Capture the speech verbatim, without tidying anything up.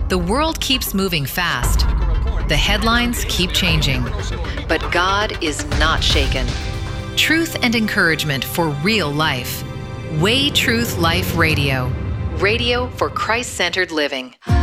The world keeps moving fast. The headlines keep changing. But God is not shaken. Truth and encouragement for real life. Way Truth Life Radio. Radio for Christ-centered living.